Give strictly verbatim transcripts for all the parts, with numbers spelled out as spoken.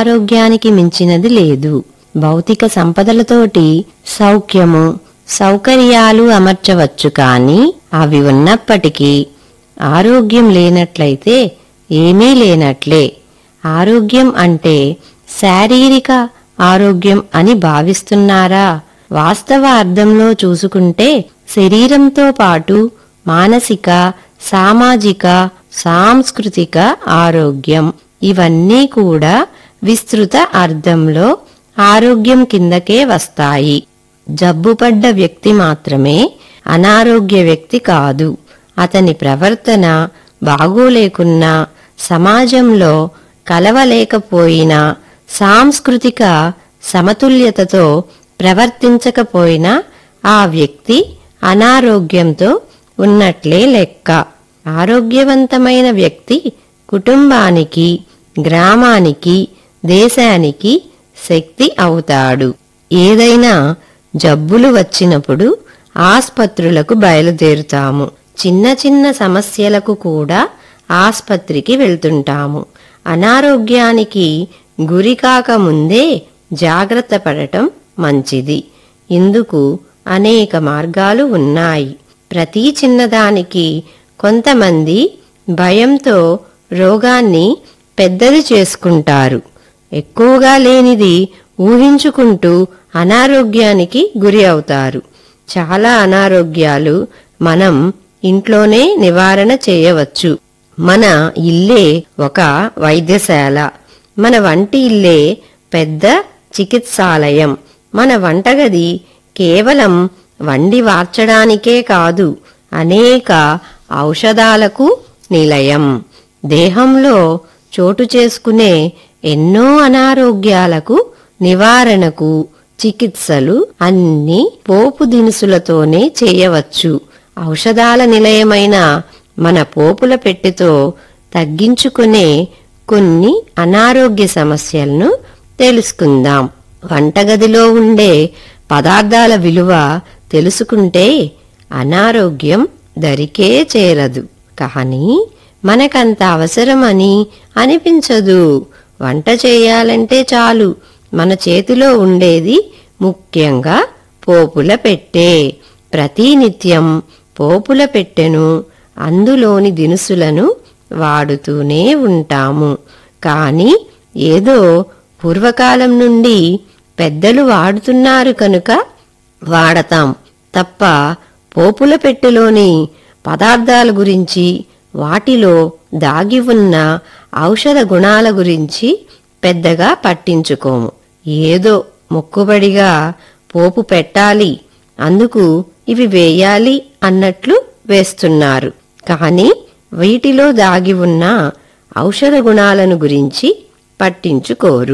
ఆరోగ్యానికి మించినది లేదు. భౌతిక సంపదలతోటి సౌఖ్యము సౌకర్యాలు అమర్చవచ్చు, కాని అవి ఉన్నప్పటికీ ఆరోగ్యం లేనట్లయితే ఏమీ లేనట్లే. ఆరోగ్యం అంటే శారీరక ఆరోగ్యం అని భావిస్తున్నారా? వాస్తవ అర్థంలో చూసుకుంటే శరీరంతో పాటు మానసిక, సామాజిక, సాంస్కృతిక ఆరోగ్యం ఇవన్నీ కూడా విస్తృత అర్థంలో ఆరోగ్యం కిందకే వస్తాయి. జబ్బుపడ్డ వ్యక్తి మాత్రమే అనారోగ్య వ్యక్తి కాదు. అతని ప్రవర్తన బాగోలేకున్నా, సమాజంలో కలవలేకపోయినా, సాంస్కృతిక సమతుల్యతతో ప్రవర్తించకపోయినా ఆ వ్యక్తి అనారోగ్యంతో ఉన్నట్లే లెక్క. ఆరోగ్యవంతమైన వ్యక్తి కుటుంబానికి, గ్రామానికి, దేశానికి శక్తి అవుతాడు. ఏదైనా జబ్బులు వచ్చినప్పుడు ఆస్పత్రులకు బయలుదేరుతాము. చిన్న చిన్న సమస్యలకు కూడా ఆస్పత్రికి వెళ్తుంటాము. అనారోగ్యానికి గురికాక ముందే జాగ్రత్త పడటం మంచిది. ఇందుకు అనేక మార్గాలు ఉన్నాయి. ప్రతి చిన్నదానికి కొంతమంది భయంతో రోగాన్ని పెద్దది చేసుకుంటారు. ఎక్కువగా లేనిది ఊహించుకుంటూ అనారోగ్యానికి గురి అవుతారు. చాలా అనారోగ్యాలు మనం ఇంట్లోనే నివారణ చేయవచ్చు. మన ఇల్లే ఒక వైద్యశాల, మన వంటి ఇల్లే పెద్ద చికిత్సాలయం. మన వంటగది కేవలం వండి వార్చడానికే కాదు, అనేక ఔషధాలకు నిలయం. దేహంలో చోటు చేసుకునే ఎన్నో అనారోగ్యాలకు నివారణకు చికిత్సలు అన్ని పోపు దినుసులతోనే చేయవచ్చు. ఔషధాల నిలయమైన మన పోపుల పెట్టెతో తగ్గించుకునే కొన్ని అనారోగ్య సమస్యలను తెలుసుకుందాం. వంటగదిలో ఉండే పదార్థాల విలువ తెలుసుకుంటే అనారోగ్యం దరికే చేరదు. కానీ మనకంత అవసరమని అనిపించదు. వంట చేయాలంటే చాలు మన చేతిలో ఉండేది ముఖ్యంగా పోపుల పెట్టె. ప్రతినిత్యం పోపుల పెట్టెను, అందులోని దినుసులను వాడుతూనే ఉంటాము. కాని ఏదో పూర్వకాలం నుండి పెద్దలు వాడుతున్నారు కనుక వాడతాం తప్ప పోపుల పెట్టెలోని పదార్థాల గురించి, వాటిలో దాగి ఉన్న ఔషధ గుణాల గురించి పెద్దగా పట్టించుకోము. ఏదో మొక్కుబడిగా పోపు పెట్టాలి, అందుకు ఇవి వేయాలి అన్నట్లు వేస్తున్నారు. కాని వీటిలో దాగి ఉన్న ఔషధ గుణాలను గురించి పట్టించుకోరు.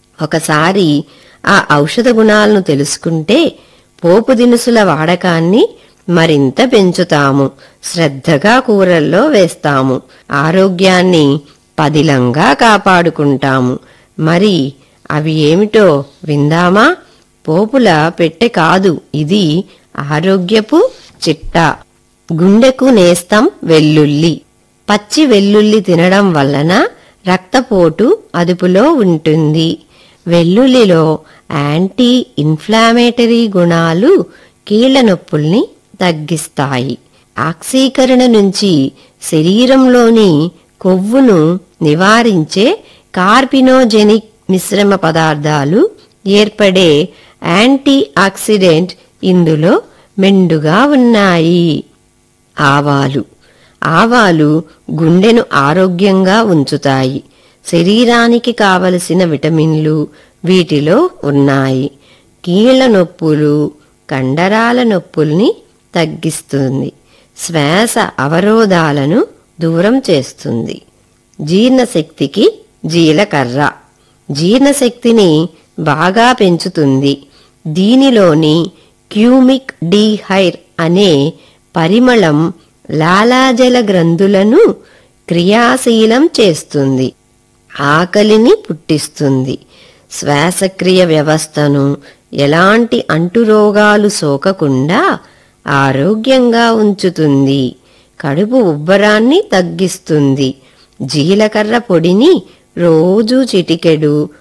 ఒకసారి ఆ ఔషధ గుణాలను తెలుసుకుంటే పోపు దినుసుల వాడకాన్ని మరింత పెంచుతాము. శ్రద్ధగా కూరల్లో వేస్తాము. ఆరోగ్యాన్ని పదిలంగా కాపాడుకుంటాము. మరి అవి ఏమిటో విందామా? పోపుల పెట్టె కాదు, ఇది ఆరోగ్యపు చిట్టా. గుండెకు నేస్తం వెల్లుల్లి. పచ్చి వెల్లుల్లి తినడం వలన రక్తపోటు అదుపులో ఉంటుంది. వెల్లుల్లిలో యాంటీ ఇన్ఫ్లామేటరీ గుణాలు కీళ్ల నొప్పుల్ని తగ్గిస్తాయి. ఆక్సీకరణ నుంచి శరీరంలోని కొవ్వును నివారించే కార్బినోజెనిక్ మిశ్రమ పదార్థాలు ఏర్పడే యాంటీ ఆక్సిడెంట్ ఇందులో మెండుగా ఉన్నాయి. ఆవాలు. ఆవాలు గుండెను ఆరోగ్యంగా ఉంచుతాయి. శరీరానికి కావలసిన విటమిన్లు వీటిలో ఉన్నాయి. కీళ్ల నొప్పులు, కండరాల నొప్పుల్ని తగ్గిస్తుంది. శ్వాస అవరోధాలను దూరం చేస్తుంది. జీర్ణశక్తికి జీలకర్ర. జీర్ణశక్తిని బాగా పెంచుతుంది. దీనిలోని క్యూమిక్ డీహైర్ అనే పరిమళం లాలాజల గ్రంథులను క్రియాశీలం చేస్తుంది. ఆకలిని పుట్టిస్తుంది. శ్వాసక్రియ వ్యవస్థను ఎలాంటి అంటురోగాలు సోకకుండా ఆరోగ్యంగా ఉంచుతుంది. కడుపు ఉబ్బరాన్ని తగ్గిస్తుంది. జీలకర్ర పొడిని రోజూ చిటికెడు